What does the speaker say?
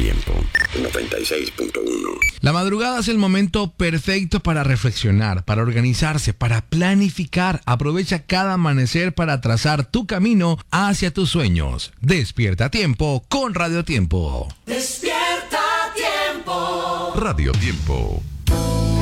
Tiempo 96.1. La madrugada es el momento perfecto para reflexionar, para organizarse, para planificar. Aprovecha cada amanecer para trazar tu camino hacia tus sueños. Despierta a tiempo con Radio Tiempo. Despierta a tiempo. Radio Tiempo.